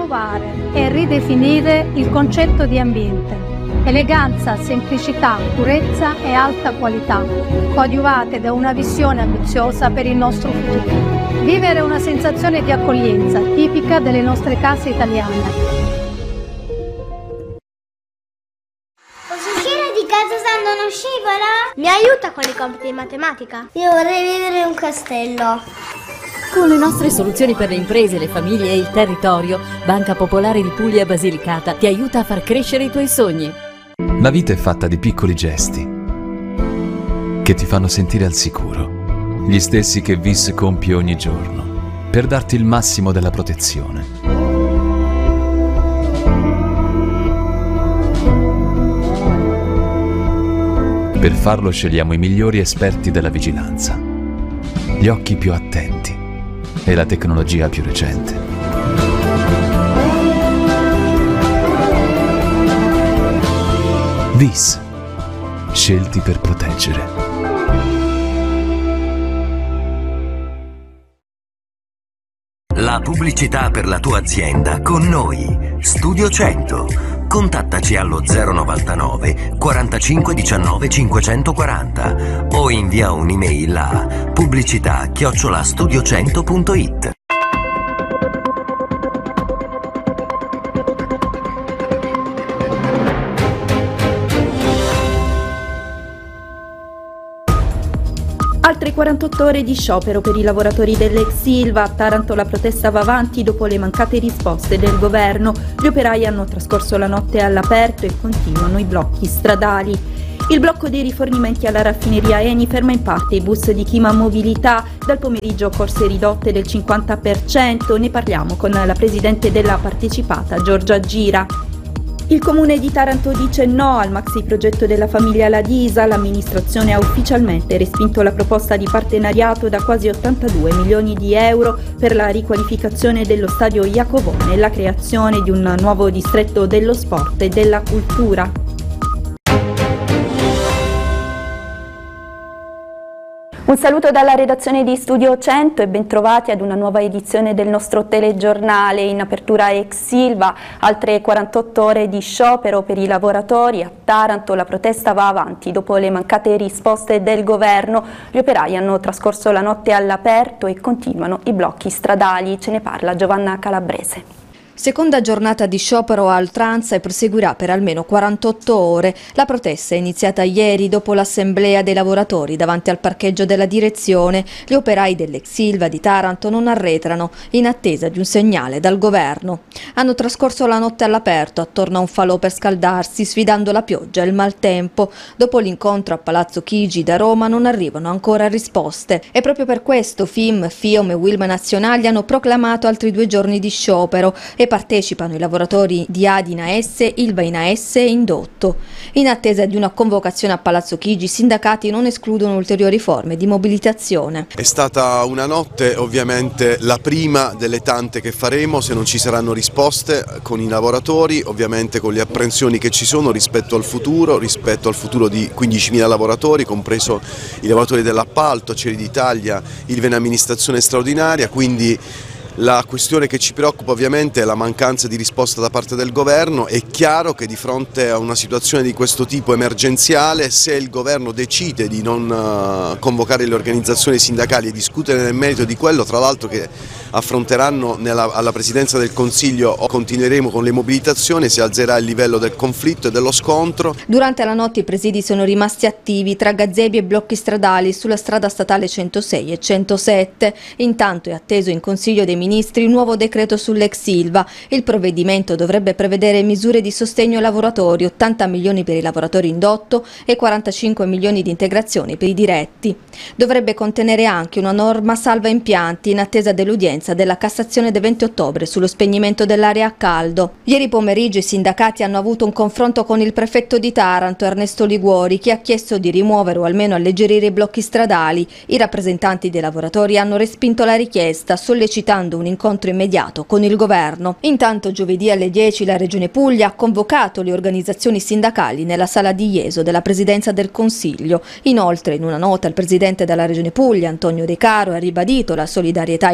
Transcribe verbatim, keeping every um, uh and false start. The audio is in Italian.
rinnovare e ridefinire il concetto di ambiente. Eleganza, semplicità, purezza e alta qualità, coadiuvate da una visione ambiziosa per il nostro futuro. Vivere una sensazione di accoglienza tipica delle nostre case italiane. Posso uscire di casa usando uno scivolo? Mi aiuta con i compiti di matematica? Io vorrei vivere in un castello. Con le nostre soluzioni per le imprese, le famiglie e il territorio, Banca Popolare di Puglia Basilicata ti aiuta a far crescere i tuoi sogni. La vita è fatta di piccoli gesti che ti fanno sentire al sicuro, gli stessi che V I S compie ogni giorno per darti il massimo della protezione. Per farlo scegliamo i migliori esperti della vigilanza, gli occhi più attenti e la tecnologia più recente. V I S, scelti per proteggere. La pubblicità per la tua azienda con noi. Studio cento. Contattaci allo zero novantanove quarantacinque diciannove cinquecentoquaranta o invia un'email a pubblicità chiocciola studiocento punto it. Altre quarantotto ore di sciopero per i lavoratori dell'ex Ilva. A Taranto la protesta va avanti dopo le mancate risposte del governo. Gli operai hanno trascorso la notte all'aperto e continuano i blocchi stradali. Il blocco dei rifornimenti alla raffineria Eni ferma in parte i bus di Chima Mobilità. Dal pomeriggio corse ridotte del cinquanta per cento. Ne parliamo con la presidente della partecipata, Giorgia Gira. Il comune di Taranto dice no al maxi progetto della famiglia Ladisa. L'amministrazione ha ufficialmente respinto la proposta di partenariato da quasi ottantadue milioni di euro per la riqualificazione dello stadio Iacovone e la creazione di un nuovo distretto dello sport e della cultura. Un saluto dalla redazione di Studio cento e bentrovati ad una nuova edizione del nostro telegiornale. In apertura ex Ilva, altre quarantotto ore di sciopero per i lavoratori. A Taranto la protesta va avanti dopo le mancate risposte del governo. Gli operai hanno trascorso la notte all'aperto e continuano i blocchi stradali. Ce ne parla Giovanna Calabrese. Seconda giornata di sciopero a Oltranza e proseguirà per almeno quarantotto ore. La protesta è iniziata ieri dopo l'assemblea dei lavoratori davanti al parcheggio della direzione. Gli operai dell'ex Ilva di Taranto non arretrano in attesa di un segnale dal governo. Hanno trascorso la notte all'aperto attorno a un falò per scaldarsi, sfidando la pioggia e il maltempo. Dopo l'incontro a Palazzo Chigi da Roma non arrivano ancora risposte. E proprio per questo F I M, FIOM e Wilma Nazionali hanno proclamato altri due giorni di sciopero e partecipano i lavoratori di Adina S, Ilva Ina S e Indotto. In attesa di una convocazione a Palazzo Chigi, i sindacati non escludono ulteriori forme di mobilitazione. È stata una notte ovviamente la prima delle tante che faremo se non ci saranno risposte con i lavoratori, ovviamente con le apprensioni che ci sono rispetto al futuro, rispetto al futuro di quindicimila lavoratori, compreso i lavoratori dell'appalto, Acciaierie d'Italia, Ilva in amministrazione straordinaria, quindi la questione che ci preoccupa ovviamente è la mancanza di risposta da parte del governo. È chiaro che di fronte a una situazione di questo tipo emergenziale, se il governo decide di non convocare le organizzazioni sindacali e discutere nel merito di quello, tra l'altro che affronteranno nella, alla Presidenza del Consiglio, continueremo con le mobilitazioni, si alzerà il livello del conflitto e dello scontro. Durante la notte i presidi sono rimasti attivi tra gazebi e blocchi stradali sulla strada statale centosei e centosette. Intanto è atteso in Consiglio dei Ministri un nuovo decreto sull'ex Ilva. Il provvedimento dovrebbe prevedere misure di sostegno ai lavoratori, ottanta milioni per i lavoratori indotto e quarantacinque milioni di integrazione per i diretti. Dovrebbe contenere anche una norma salva impianti in attesa dell'udienza della Cassazione del venti ottobre sullo spegnimento dell'area a caldo. Ieri pomeriggio i sindacati hanno avuto un confronto con il prefetto di Taranto, Ernesto Liguori, che ha chiesto di rimuovere o almeno alleggerire i blocchi stradali. I rappresentanti dei lavoratori hanno respinto la richiesta, sollecitando un incontro immediato con il governo. Intanto giovedì alle dieci la Regione Puglia ha convocato le organizzazioni sindacali nella sala di Ieso della Presidenza del Consiglio. Inoltre, in una nota, il presidente della Regione Puglia, Antonio De Caro, ha ribadito la solidarietà